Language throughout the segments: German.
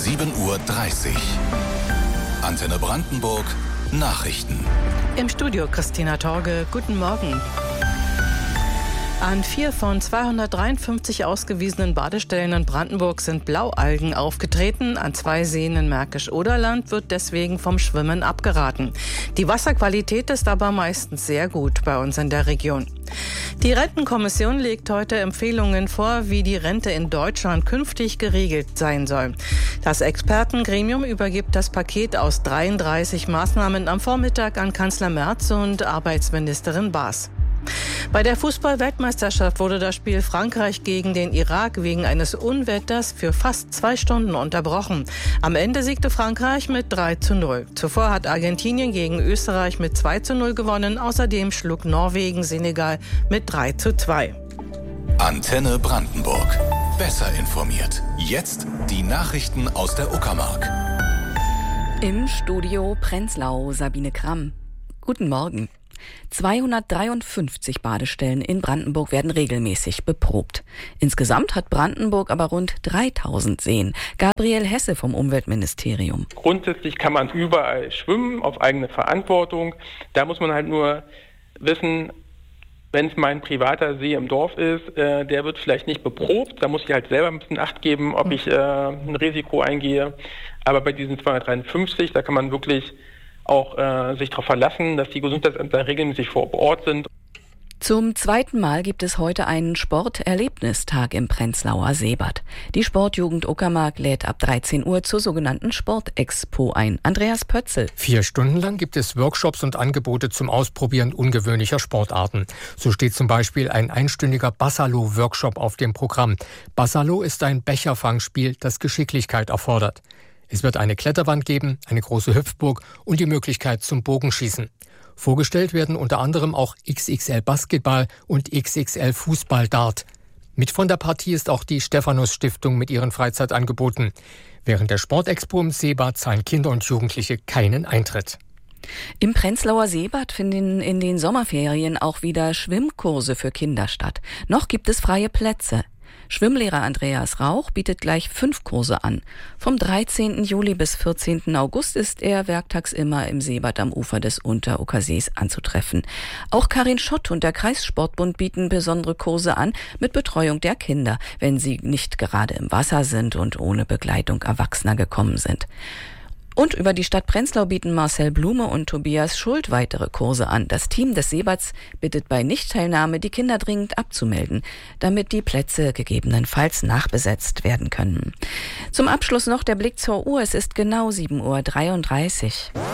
7:30 Uhr. Antenne Brandenburg Nachrichten. Im Studio Christina Torge, guten Morgen. An 4 von 253 ausgewiesenen Badestellen in Brandenburg sind Blaualgen aufgetreten. An 2 Seen in Märkisch-Oderland wird deswegen vom Schwimmen abgeraten. Die Wasserqualität ist aber meistens sehr gut bei uns in der Region. Die Rentenkommission legt heute Empfehlungen vor, wie die Rente in Deutschland künftig geregelt sein soll. Das Expertengremium übergibt das Paket aus 33 Maßnahmen am Vormittag an Kanzler Merz und Arbeitsministerin Baas. Bei der Fußball-Weltmeisterschaft wurde das Spiel Frankreich gegen den Irak wegen eines Unwetters für fast 2 Stunden unterbrochen. Am Ende siegte Frankreich mit 3:0. Zuvor hat Argentinien gegen Österreich mit 2:0 gewonnen. Außerdem schlug Norwegen Senegal mit 3:2. Antenne Brandenburg. Besser informiert. Jetzt die Nachrichten aus der Uckermark. Im Studio Prenzlau Sabine Kramm. Guten Morgen. 253 Badestellen in Brandenburg werden regelmäßig beprobt. Insgesamt hat Brandenburg aber rund 3000 Seen. Gabriel Hesse vom Umweltministerium. Grundsätzlich kann man überall schwimmen, auf eigene Verantwortung. Da muss man halt nur wissen, wenn es mein privater See im Dorf ist, der wird vielleicht nicht beprobt. Da muss ich halt selber ein bisschen Acht geben, ob ich ein Risiko eingehe. Aber bei diesen 253, da kann man wirklich auch sich darauf verlassen, dass die Gesundheitsämter regelmäßig vor Ort sind. Zum 2. Mal gibt es heute einen Sporterlebnistag im Prenzlauer Seebad. Die Sportjugend Uckermark lädt ab 13 Uhr zur sogenannten Sportexpo ein. Andreas Pötzl. 4 Stunden lang gibt es Workshops und Angebote zum Ausprobieren ungewöhnlicher Sportarten. So steht zum Beispiel ein einstündiger Bassalo-Workshop auf dem Programm. Bassalo ist ein Becherfangspiel, das Geschicklichkeit erfordert. Es wird eine Kletterwand geben, eine große Hüpfburg und die Möglichkeit zum Bogenschießen. Vorgestellt werden unter anderem auch XXL Basketball und XXL Fußball Dart. Mit von der Partie ist auch die Stephanus Stiftung mit ihren Freizeitangeboten. Während der Sportexpo im Seebad zahlen Kinder und Jugendliche keinen Eintritt. Im Prenzlauer Seebad finden in den Sommerferien auch wieder Schwimmkurse für Kinder statt. Noch gibt es freie Plätze. Schwimmlehrer Andreas Rauch bietet gleich 5 Kurse an. Vom 13. Juli bis 14. August ist er werktags immer im Seebad am Ufer des Unteruckersees anzutreffen. Auch Karin Schott und der Kreissportbund bieten besondere Kurse an mit Betreuung der Kinder, wenn sie nicht gerade im Wasser sind und ohne Begleitung Erwachsener gekommen sind. Und über die Stadt Prenzlau bieten Marcel Blume und Tobias Schuld weitere Kurse an. Das Team des Seebads bittet bei Nichtteilnahme, die Kinder dringend abzumelden, damit die Plätze gegebenenfalls nachbesetzt werden können. Zum Abschluss noch der Blick zur Uhr. Es ist genau 7:33 Uhr.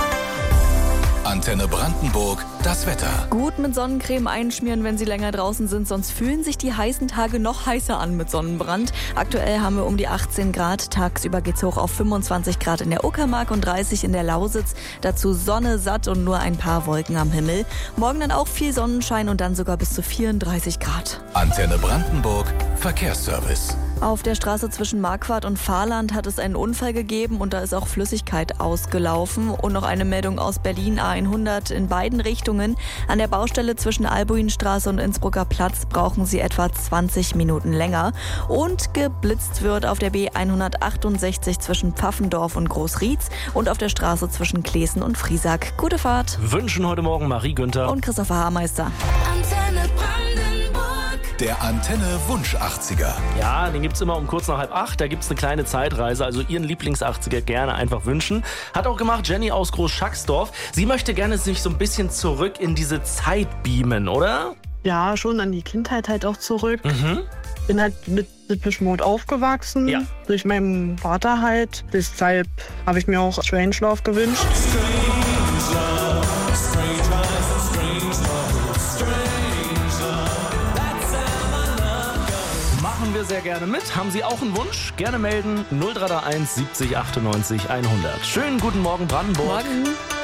Antenne Brandenburg, das Wetter. Gut mit Sonnencreme einschmieren, wenn Sie länger draußen sind, sonst fühlen sich die heißen Tage noch heißer an mit Sonnenbrand. Aktuell haben wir um die 18 Grad, tagsüber geht's hoch auf 25 Grad in der Uckermark und 30 in der Lausitz. Dazu Sonne satt und nur ein paar Wolken am Himmel. Morgen dann auch viel Sonnenschein und dann sogar bis zu 34 Grad. Antenne Brandenburg, Verkehrsservice. Auf der Straße zwischen Marquardt und Fahrland hat es einen Unfall gegeben und da ist auch Flüssigkeit ausgelaufen. Und noch eine Meldung aus Berlin, A100 in beiden Richtungen. An der Baustelle zwischen Albuinstraße und Innsbrucker Platz brauchen Sie etwa 20 Minuten länger. Und geblitzt wird auf der B168 zwischen Pfaffendorf und Großrietz und auf der Straße zwischen Klesen und Friesack. Gute Fahrt. Wünschen heute Morgen Marie Günther Und Christopher Haarmeister. Antenne Brandenburg. Der Antenne Wunsch 80er. Ja, den gibt's immer um kurz nach 7:30. Da gibt's eine kleine Zeitreise. Also Ihren Lieblings-80er gerne einfach wünschen. Hat auch gemacht Jenny aus Groß-Schacksdorf. Sie möchte gerne sich so ein bisschen zurück in diese Zeit beamen, oder? Ja, schon an die Kindheit halt auch zurück. Bin halt mit Depeche Mode aufgewachsen. Ja. Durch meinen Vater halt. Deshalb habe ich mir auch Strangelove gewünscht. Machen wir sehr gerne mit. Haben Sie auch einen Wunsch? Gerne melden. 0331 70 98 100. Schönen guten Morgen, Brandenburg. Morgen.